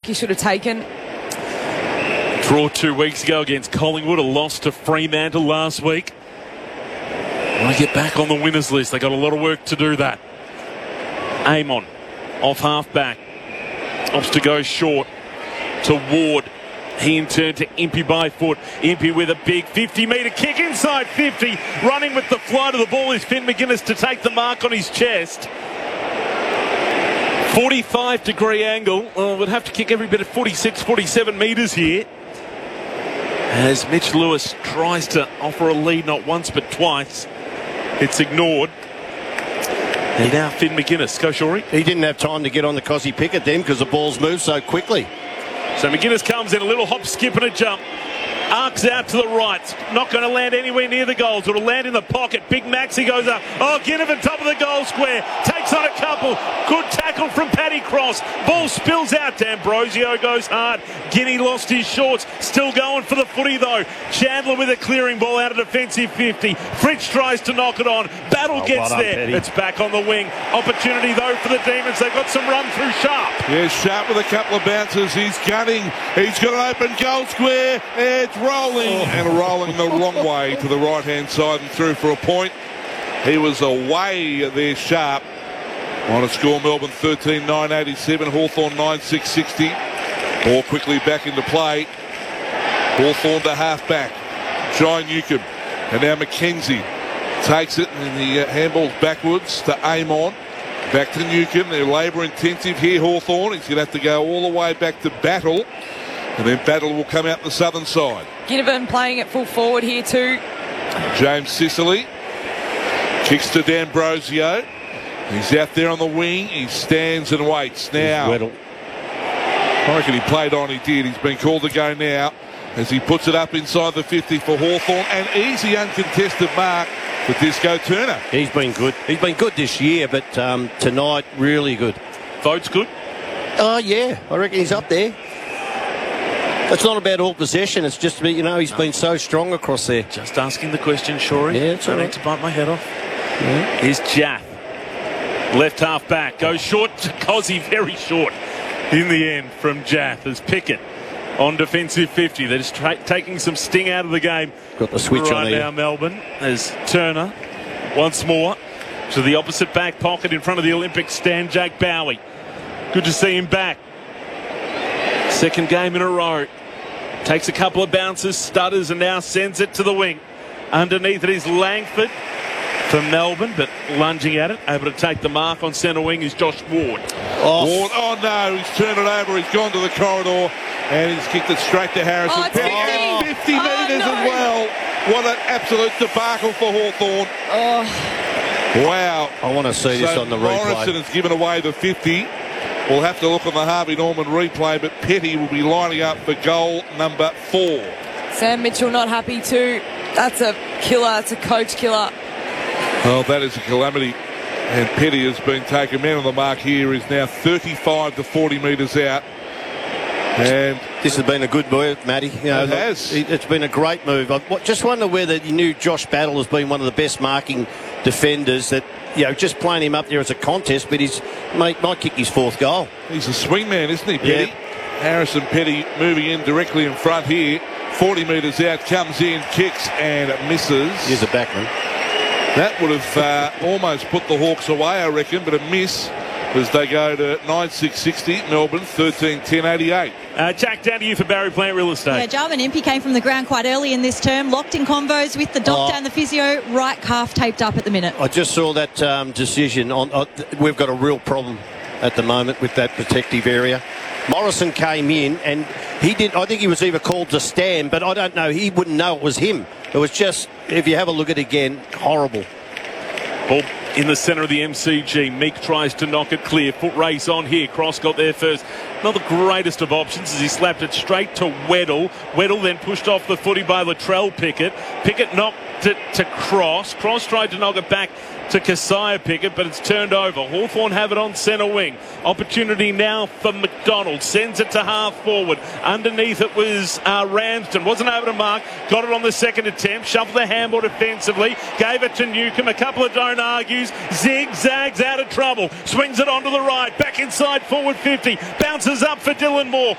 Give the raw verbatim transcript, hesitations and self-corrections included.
he should have taken. Draw two weeks ago against Collingwood, a loss to Fremantle last week. Want to get back on the winners list. They got a lot of work to do that. Amon off half back, opts to go short to Ward. He in turn to Impey by foot. Impey with a big fifty metre kick inside fifty. Running with the flight of the ball is Finn McGuinness to take the mark on his chest. forty-five degree angle. Oh, would have to kick every bit of forty-six, forty-seven metres here. As Mitch Lewis tries to offer a lead not once but twice. It's ignored. And now Finn McGuinness. Go Shorey. He didn't have time to get on the Cozzy Pickett then because the balls moved so quickly. So McGuinness comes in, a little hop, skip and a jump. Arcs out to the right. Not going to land anywhere near the goals. It'll land in the pocket. Big Maxi goes up. Oh, Ginnivan top of the goal square. Takes on a couple. Good tackle from Paddy Cross. Ball spills out. D'Ambrosio goes hard. Guinea lost his shorts. Still going for the footy though. Chandler with a clearing ball out of defensive fifty. Fritsch tries to knock it on. Battle oh, gets well there. done, It's back on the wing. Opportunity though for the Demons. They've got some run through Sharp. Yeah, Sharp with a couple of bounces. He's gunning. He's got an open goal square. It's rolling oh. and rolling the wrong way to the right hand side and through for a point. He was away there, Sharp. On a score, Melbourne thirteen nine eighty-seven, Hawthorn nine six sixty. Ball quickly back into play. Hawthorn to half back. Jai Newcomb. And now McKenzie takes it and the uh, handball's backwards to Amon. Back to Newcomb. They're labour intensive here, Hawthorn. He's going to have to go all the way back to Battle. And then Battle will come out the southern side. Ginnivan playing at full forward here too. James Sicily kicks to D'Ambrosio. He's out there on the wing. He stands and waits now. I reckon he played on. He did. He's been called to go now as he puts it up inside the fifty for Hawthorn. An easy uncontested mark for Disco Turner. He's been good. He's been good this year, but um, tonight really good. Votes good? Oh yeah, I reckon he's up there. It's not about all possession. It's just, you know, he's been so strong across there. Just asking the question, Shorey. Yeah, it's all Don't right. need to bite my head off. Yeah. Here's Jaff. Left half back. Goes short to Cozzy. Very short in the end from Jaff as Pickett on defensive fifty. They're just tra- taking some sting out of the game. Got the switch right on there. now, Melbourne, as Turner once more to the opposite back pocket in front of the Olympic stand, Jake Bowie. Good to see him back. Second game in a row. Takes a couple of bounces, stutters, and now sends it to the wing. Underneath it is Langford for Melbourne, but lunging at it, able to take the mark on centre wing is Josh Ward. Oh, Ward, oh no, he's turned it over, he's gone to the corridor, and he's kicked it straight to Harrison. Oh, it's fifty. Oh, fifty Oh, metres no. as well. What an absolute debacle for Hawthorn. Oh. Wow. I want to see this So on the Morrison replay. has given away the fifty. We'll have to look on the Harvey Norman replay, but Petty will be lining up for goal number four. Sam Mitchell not happy too. That's a killer. That's a coach killer. Well, that is a calamity. And Petty has been taken. Man on the mark here is now thirty-five to forty metres out. And This has been a good move, Matty. You know, It has. it- It's been a great move. I just wonder whether you knew Josh Battle has been one of the best marking defenders that, you know, just playing him up there as a contest, but he's might, might kick his fourth goal. he's a swing man, isn't he, Petty? Yeah. Harrison Petty moving in directly in front here. forty metres out, comes in, kicks and misses. Here's a backman. That would have uh, almost put the Hawks away, I reckon, but a miss as they go to nine six sixty. Melbourne thirteen ten eighty-eight. Uh, Jack, down to you for Barry Plant Real Estate. Yeah, Jarman Impey came from the ground quite early in this term, locked in convos with the doctor Oh. and the physio, right calf taped up at the minute. I just saw that um, decision. On, uh, we've got a real problem at the moment with that protective area. Morrison came in and he did. I think he was either called to stand, but I don't know. He wouldn't know it was him. It was just, if you have a look at it again, horrible. Ball in the centre of the M C G. Meek tries to knock it clear. Foot race on here. Cross got there first. Not the greatest of options as he slapped it straight to Weddle. Weddle then pushed off the footy by Latrell Pickett. Pickett knocked it to Cross. Cross tried to knock it back to Keziah Pickett, but it's turned over. Hawthorn have it on centre wing. Opportunity now for McDonald. Sends it to half forward. Underneath it was uh, Ramsden. Wasn't able to mark. Got it on the second attempt. Shuffled the handball defensively. Gave it to Newcomb. A couple of don't argues. Zigzags out of trouble. Swings it onto the right. Back inside forward fifty. Bounces up for Dylan Moore.